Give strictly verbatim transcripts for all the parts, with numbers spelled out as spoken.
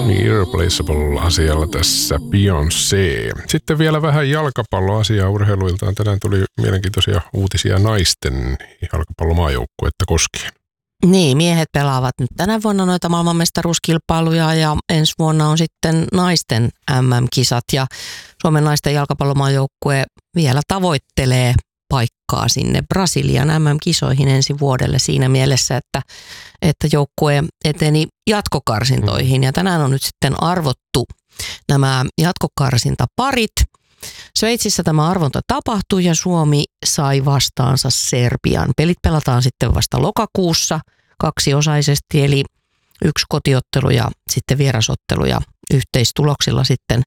Irreplaceable-asialla tässä Beyoncé. Sitten vielä vähän jalkapalloasiaa urheiluiltaan. Tänään tuli mielenkiintoisia uutisia naisten jalkapallomaajoukkuetta koskien. Niin, miehet pelaavat nyt tänä vuonna noita maailmanmestaruuskilpailuja ja ensi vuonna on sitten naisten M M-kisat ja Suomen naisten jalkapallomaajoukkue vielä tavoittelee paikkaa sinne Brasilian M M-kisoihin ensi vuodelle siinä mielessä, että, että joukkue eteni jatkokarsintoihin ja tänään on nyt sitten arvottu nämä jatkokarsintaparit. Sveitsissä tämä arvonta tapahtui ja Suomi sai vastaansa Serbian. Pelit pelataan sitten vasta lokakuussa kaksiosaisesti, eli yksi kotiottelu ja sitten vierasottelu ja yhteistuloksilla sitten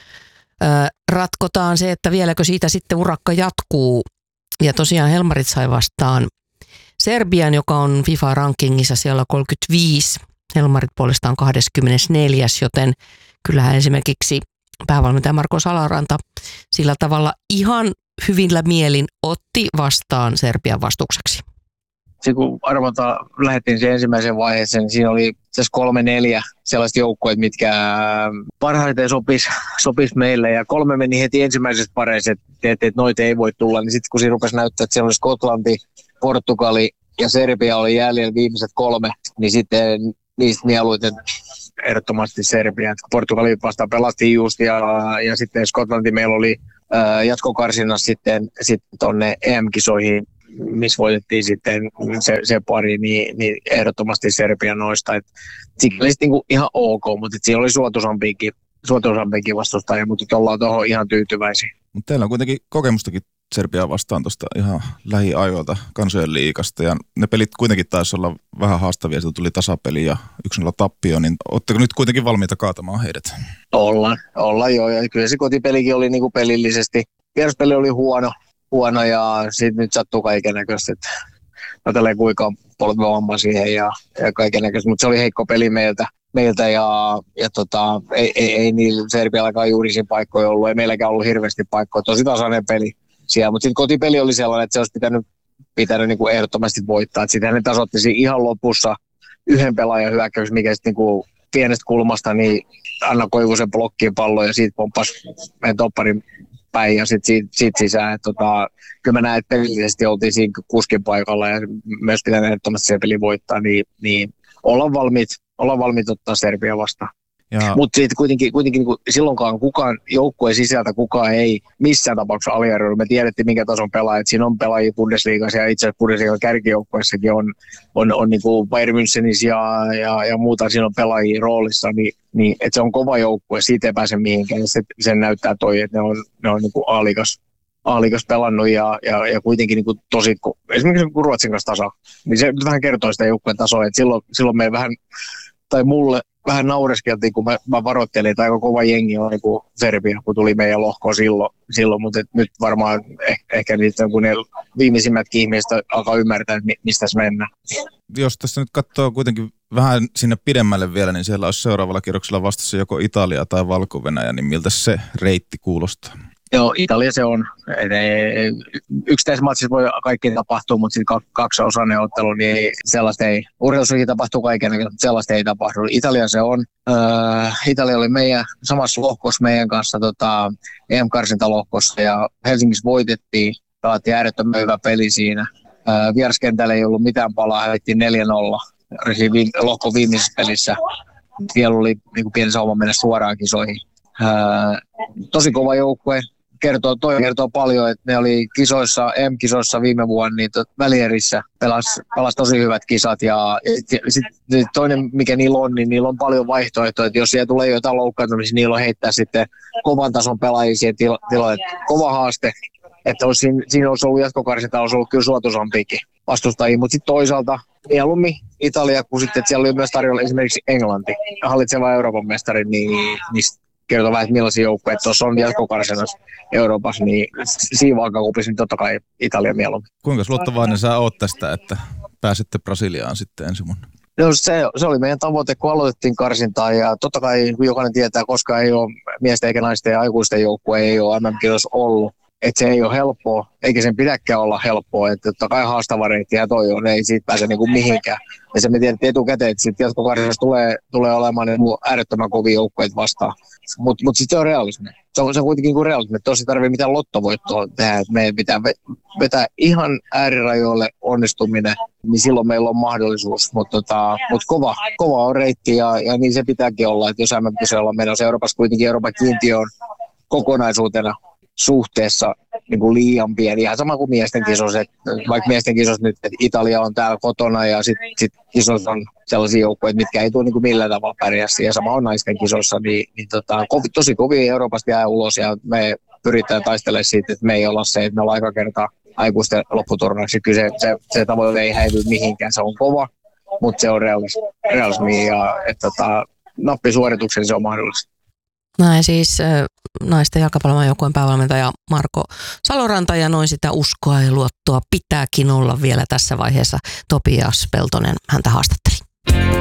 ö, ratkotaan se, että vieläkö siitä sitten urakka jatkuu. Ja tosiaan Helmarit sai vastaan Serbian, joka on FIFA-rankingissa siellä kolmekymmentäviisi, Helmarit puolestaan kaksikymmentäneljä, joten kyllähän esimerkiksi päävalmentaja Marko Salaranta sillä tavalla ihan hyvillä mielin otti vastaan Serbian vastukseksi. Sitten kun arvonta lähdettiin sen ensimmäisen vaiheeseen, niin siinä oli kolme neljä sellaista joukkueet, mitkä parhaiten sopisi sopis meille. Ja kolme meni heti ensimmäisessä pareissa, että, että noita ei voi tulla. Niin sitten kun siinä rupesi näyttää, että siellä oli Skotlanti, Portugali ja Serbia oli jäljellä viimeiset kolme, niin sitten niistä mieluiten ehdottomasti Serbia. Portugali vastaan pelattiin just ja, ja sitten Skotlanti meillä oli ää, jatkokarsinnassa sitten, sitten tuonne E M-kisoihin, missä voitettiin sitten se, se pari, niin, niin ehdottomasti Serbia noista. Siinä oli niin ihan ok, mutta siinä oli suotuisampiakin, suotuisampiakin vastustajia, mutta ollaan tuohon ihan tyytyväisiä. Mutta teillä on kuitenkin kokemustakin Serbiaa vastaan tuosta ihan lähiajoilta kansojen liigasta, ja ne pelit kuitenkin taisi olla vähän haastavia, sieltä tuli tasapeli ja yksi nolla tappio, niin ootteko nyt kuitenkin valmiita kaatamaan heidät? Ollaan, ollaan joo, ja kyllä se kotipelikin oli niinku pelillisesti, vieraspeli oli huono, huono ja sitten nyt sattuu kaikennäköistä, että ajatellaan kuinka on polvivamma siihen ja, ja kaikennäköistä, mutta se oli heikko peli meiltä, meiltä ja, ja tota, ei, ei, ei niillä Serbiallakaan juuri siinä paikkoja ollut, ei meilläkään ollut hirveästi paikkoja, tosi tasainen peli siellä, mutta sitten kotipeli oli sellainen, että se olisi pitänyt, pitänyt niin kuin ehdottomasti voittaa, että sitten ne tasoitti ihan lopussa yhden pelaajan hyökkäys, mikä sitten niin pienestä kulmasta, niin Anna Koivusen blokkiin pallon ja siitä pomppasi meidän topparin päin ja sitten siitä, siitä sisään. Että tota, kyllä mä näen, että pelillisesti oltiin siinä kuskin paikalla ja myös pitää ehdottomasti se peli voittaa, niin, niin ollaan valmiit, ollaan valmiit ottaa Serbia vastaan. Mutta sitten kuitenkin, kuitenkin niin silloinkaan kukaan joukkueen sisältä kukaan ei missään tapauksessa aliarvioida. Me tiedettiin, minkä tason pelaajat. Siinä on pelaajia Bundesliigassa ja itse asiassa Bundesliigan kärkijoukkueessakin on, on, on niin kuin Bayern Münchenissä ja, ja, ja muuta. Siinä on pelaajia roolissa, niin, niin että se on kova joukkue. Siitä ei pääse mihinkään. Se, sen näyttää toi, että ne on, ne on niin kuin A-liigas, A-liigas pelannut ja, ja, ja kuitenkin niin kuin tosi, esimerkiksi kun Ruotsin kanssa tasa, niin se vähän kertoo sitä joukkueen tasoa. Että silloin, silloin me vähän, tai mulle, vähän naureskeltiin, kun mä, mä varoittelin, että aika kova jengi on niin kuin Serbia, kun tuli meidän lohkoon silloin, silloin mutta nyt varmaan eh, ehkä niitä, kun ne viimeisimmätkin ihmiset alkaa ymmärtää, että mistä tässä mennään. Jos tässä nyt katsoo kuitenkin vähän sinne pidemmälle vielä, niin siellä olisi seuraavalla kierroksella vastassa joko Italia tai Valko-Venäjä, niin miltä se reitti kuulostaa? Joo, Italia se on. Yksittäisessä matsissa voi kaikki tapahtua, mutta sitten kaksi osainen ottelu, niin sellaista ei. Urheilussakin tapahtuu kaiken, mutta sellaista ei tapahdu. Italia se on. Äh, Italia oli meidän samassa lohkossa meidän kanssa tota, E M-karsintalohkossa ja Helsingissä voitettiin. Pelattiin äärettömän hyvä peli siinä. Äh, vieraskentällä ei ollut mitään palaa, hävittiin neljä nolla lohkon viimeisessä pelissä. Vielä oli niin pieni sauma mennä suoraan kisoihin. Äh, tosi kova joukkue. Kertoo, toi kertoo paljon, että ne oli kisoissa, E M-kisoissa viime vuonna niin välierissä, pelasi pelas tosi hyvät kisat ja, ja sitten toinen mikä niillä on, niin niillä on paljon vaihtoehtoja, että jos siellä tulee jotain loukkaantumisia, niillä on heittää sitten kovan tason pelaajia siihen tila, tilalle. Kova haaste, että olisi, siinä, siinä olisi ollut jatkokarsinta, olisi ollut kyllä suotuisampiakin vastustajia, mutta sitten toisaalta mieluummin Italia, kun sitten siellä oli myös tarjolla esimerkiksi Englanti, hallitseva Euroopan mestari, niin, niin kertoo vähän, että millaisia joukkoja, että tuossa on jatkokarsinassa Euroopassa, niin siinä vaakakupissa niin totta kai Italia mieluummin. Kuinka luottavainen sä oot tästä, että pääsette Brasiliaan sitten ensi vuonna? No se, se oli meidän tavoite, kun aloitettiin karsintaa ja totta kai jokainen tietää, koska ei ole miesten eikä naisten ja aikuisten joukkue ei ole M M-kisoissa ollut. että se ei ole helppoa, eikä sen pidäkään olla helppoa, että totta kai haastava reitti ja toi on, ei siitä pääse niinku mihinkään. Ja se me tiedettiin etukäteen, että sitten jatkokarjassa tulee, tulee olemaan niinku äärettömän kovia joukkueita vastaan. Mutta mut sitten se on realismi. Se on, se on kuitenkin kuin realismi, että tosi tarvii mitään lottovoittoa tehdä, että meidän pitää vetää ihan äärirajoille onnistuminen, niin silloin meillä on mahdollisuus. Mutta tota, mut kova, kova on reitti ja, ja niin se pitääkin olla, että jos M M-kisoilla ollaan menossa Euroopassa, kuitenkin Euroopan kiintiö on kokonaisuutena suhteessa niin kuin liian pieni. Ihan sama kuin miesten kisossa, vaikka miesten kisossa nyt, että Italia on täällä kotona ja sitten sit kisossa on sellaisia joukkoja, mitkä ei tule niin kuin millään tavalla pärjässä. Ja sama on naisten kisossa, niin, niin tota, kovi, tosi kovia Euroopasta jää ulos ja me pyritään taistelemaan siitä, että me ei olla se, että me ollaan aika kertaa aikuisten lopputurnaksi. Kyllä se, se, se tavoite ei häivy mihinkään, se on kova, mutta se on realismi ja että tota, nappisuorituksen se on mahdollista. Näin siis äh, naisten jalkapallomaajoukkueen päävalmentaja Marko Saloranta ja noin sitä uskoa ja luottoa pitääkin olla vielä tässä vaiheessa. Topias Peltonen häntä haastatteli.